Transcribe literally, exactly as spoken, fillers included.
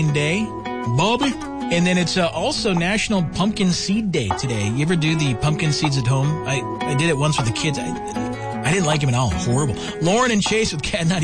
Day, Bobby. And then it's uh, also National Pumpkin Seed Day today. You ever do the pumpkin seeds at home? I, I did it once with the kids. I, I didn't like them at all. Horrible. Lauren and Chase with Cat ninety.